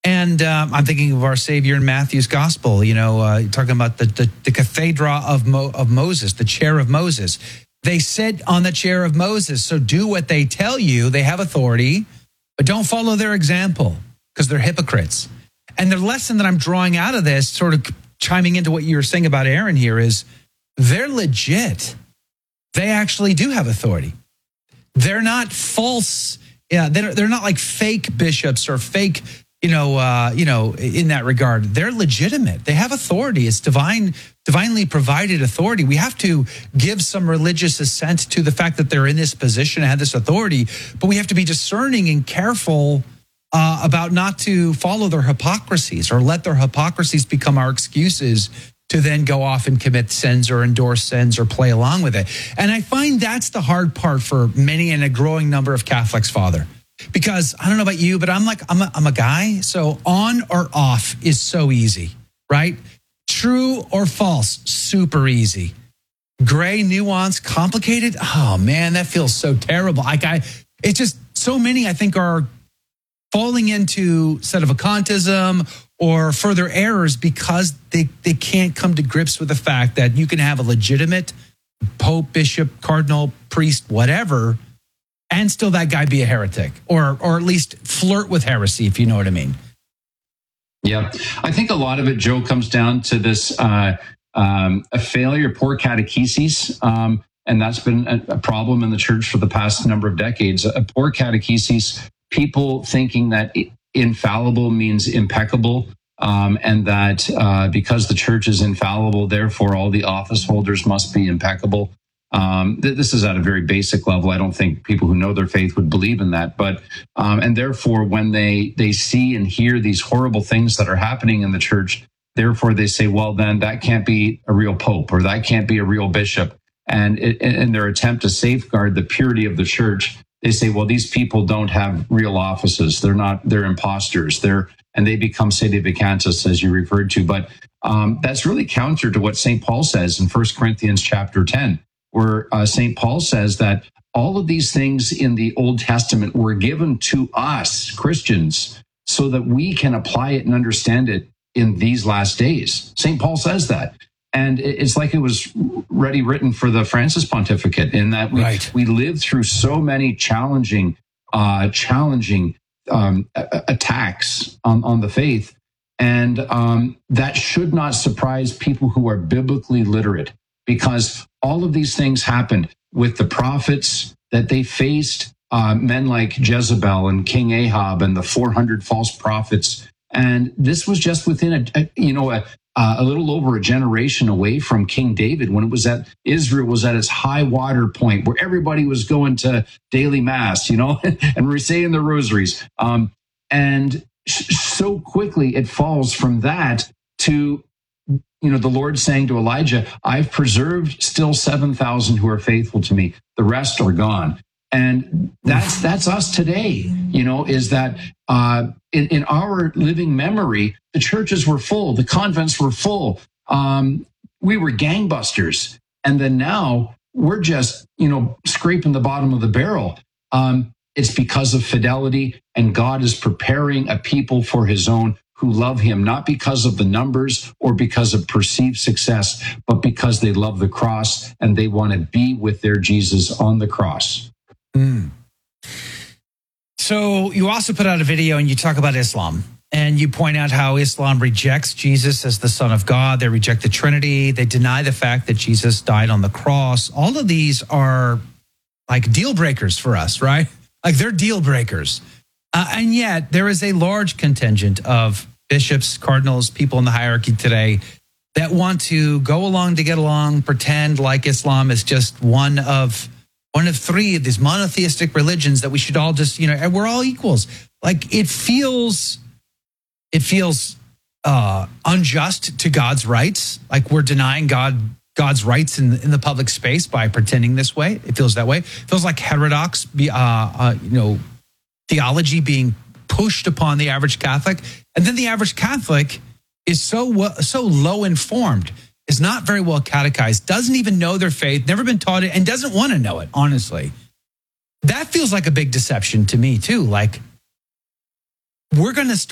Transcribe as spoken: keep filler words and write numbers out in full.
And um, I'm thinking of our Savior in Matthew's gospel, you know, uh, talking about the, the, the cathedra of, Mo, of Moses, the chair of Moses. They sit on the chair of Moses, so do what they tell you. They have authority, but don't follow their example because they're hypocrites. And the lesson that I'm drawing out of this, sort of chiming into what you were saying about Aaron here, is they're legit. They actually do have authority. They're not false. Yeah, they're, they're not like fake bishops or fake, you know, uh, you know, in that regard. They're legitimate. They have authority. It's divine, divinely provided authority. We have to give some religious assent to the fact that they're in this position and have this authority, but we have to be discerning and careful uh, about not to follow their hypocrisies or let their hypocrisies become our excuses to then go off and commit sins or endorse sins or play along with it. And I find that's the hard part for many and a growing number of Catholics, Father. Because I don't know about you, but I'm like, I'm a, I'm a guy, so on or off is so easy, right? True or false, super easy. Gray, nuance, complicated, oh man, that feels so terrible. Like I, it's just so many, I think, are falling into sedevacantism or further errors because they, they can't come to grips with the fact that you can have a legitimate pope, bishop, cardinal, priest, whatever, and still that guy be a heretic, or or at least flirt with heresy, if you know what I mean. Yeah, I think a lot of it, Joe, comes down to this uh, um, a failure, poor catechesis, um, and that's been a, a problem in the church for the past number of decades. A poor catechesis, people thinking that infallible means impeccable, um, and that uh, because the church is infallible, therefore all the office holders must be impeccable. Um, th- this is at a very basic level. I don't think people who know their faith would believe in that. But um, and therefore, when they they see and hear these horrible things that are happening in the church, therefore they say, well, then that can't be a real pope or that can't be a real bishop. And it, in their attempt to safeguard the purity of the church, they say, well, these people don't have real offices. They're not, they're imposters. They're, and they become sedevacantists, as you referred to. But um, that's really counter to what Saint Paul says in First Corinthians chapter ten. Where uh, Saint Paul says that all of these things in the Old Testament were given to us, Christians, so that we can apply it and understand it in these last days. Saint Paul says that. And it's like it was ready written for the Francis pontificate, in that we, right. we lived through so many challenging, uh, challenging um, attacks on, on the faith. And um, that should not surprise people who are biblically literate, because all of these things happened with the prophets that they faced, uh, men like Jezebel and King Ahab and the four hundred false prophets. And this was just within a, a you know, a, a little over a generation away from King David, when it was at Israel was at its high water point, where everybody was going to daily mass, you know, and we're saying the rosaries. Um, and sh- so quickly it falls from that to, you know, the Lord saying to Elijah, I've preserved still seven thousand who are faithful to me. The rest are gone. And that's that's us today, you know, is that uh, in, in our living memory, the churches were full, the convents were full. Um, we were gangbusters. And then now we're just, you know, scraping the bottom of the barrel. Um, it's because of fidelity, and God is preparing a people for his own who love him, not because of the numbers or because of perceived success, but because they love the cross and they want to be with their Jesus on the cross. Mm. So you also put out a video and you talk about Islam, and you point out how Islam rejects Jesus as the Son of God. They reject the Trinity. They deny the fact that Jesus died on the cross. All of these are like deal breakers for us, right? Like they're deal breakers. Uh, and yet there is a large contingent of bishops, cardinals, people in the hierarchy today that want to go along to get along, pretend like Islam is just one of one of three of these monotheistic religions that we should all just, you know, we're all equals. Like it feels, it feels uh, unjust to God's rights. Like we're denying God God's rights in, in the public space by pretending this way. It feels that way. It feels like heterodox, uh, uh, you know, theology being pushed upon the average Catholic. And then the average Catholic is so so low informed, is not very well catechized, doesn't even know their faith, never been taught it, and doesn't want to know it, honestly. That feels like a big deception to me, too. Like, we're going to start